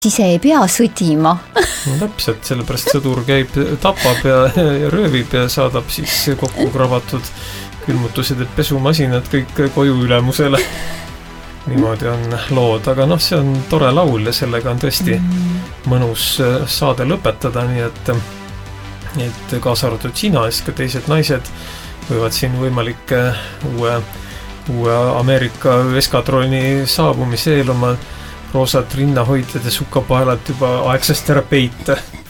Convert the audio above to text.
siis ei pea sõdima. No täpselt, sellepärast sõdur käib, tapab ja röövib ja saadab siis kokku kravatud külmutused ja pesumasinad kõik koju ülemusele. Niimoodi on lood, aga see on tore laul ja sellega on tõesti mõnus saade lõpetada, nii et kaasa arvatud sina ja ka teised naised võivad siin võimalik uue Ameerika eskadroni saabumise eel oma roosat rinnahoidjad ja sukapaelad juba aegsast ära peita.